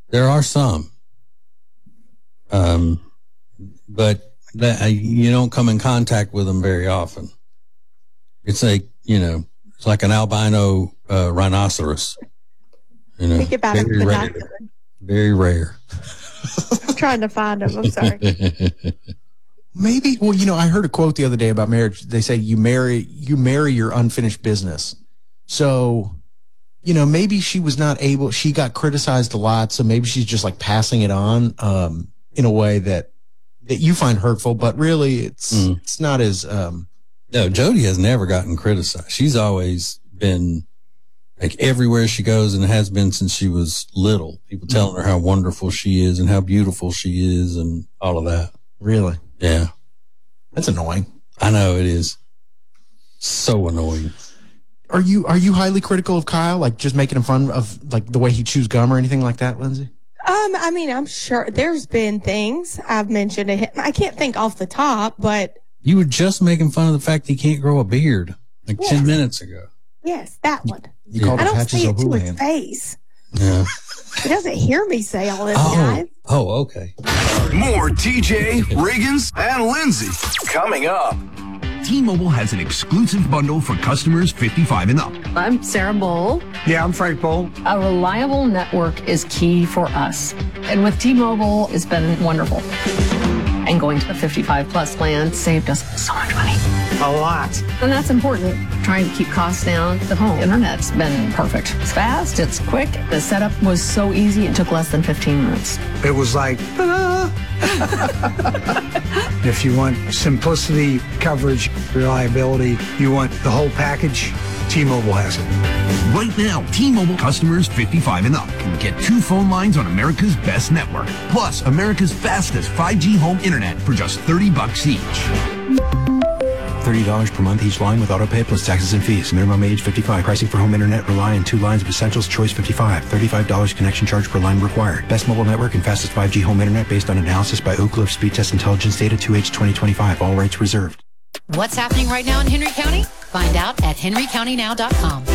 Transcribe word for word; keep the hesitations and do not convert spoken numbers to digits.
There are some. Um, but that uh, you don't come in contact with them very often. It's like, you know, it's like an albino uh, rhinoceros. You know, think about very it rare. Very rare. I'm trying to find them. I'm sorry. Maybe, well, you know, I heard a quote the other day about marriage. They say you marry, you marry your unfinished business. So, you know, maybe she was not able, she got criticized a lot. So maybe she's just like passing it on, um, in a way that, that you find hurtful, but really it's, mm. it's not as, um, no, Jody has never gotten criticized. She's always been like everywhere she goes and has been since she was little. People telling her how wonderful she is and how beautiful she is and all of that. Really? Yeah. That's annoying. I know it is. So annoying. Are you, are you highly critical of Kyle? Like just making fun of like the way he chews gum or anything like that, Lindsay? Um, I mean, I'm sure there's been things I've mentioned to him. I can't think off the top, but. You were just making fun of the fact he can't grow a beard like yes. ten minutes ago. Yes, that one. You called I it don't Patches say it to O'Houlihan. his face. Yeah. He doesn't hear me say all this, oh. guys. Oh, okay. More T J, Riggins, and Lindsay coming up. T-Mobile has an exclusive bundle for customers fifty-five and up. I'm Sarah Bowl. Yeah, I'm Frank Bowl. A reliable network is key for us. And with T-Mobile, it's been wonderful. And going to the fifty-five plus plan saved us so much money. A lot. And that's important. Trying to keep costs down. The home internet's been perfect. It's fast, it's quick. The setup was so easy, it took less than fifteen minutes. It was like, ah. If you want simplicity, coverage, reliability, you want the whole package, T-Mobile has it. Right now, T-Mobile customers fifty-five and up can get two phone lines on America's best network, plus America's fastest five G home internet for just thirty bucks each. thirty dollars per month each line with autopay plus taxes and fees. Minimum age fifty-five. Pricing for home internet rely on two lines of essentials. Choice fifty-five. thirty-five dollars connection charge per line required. Best mobile network and fastest five G home internet based on analysis by Oak Cliff Speed Test Intelligence data two H twenty twenty-five. All rights reserved. What's happening right now in Henry County? Find out at henry county now dot com.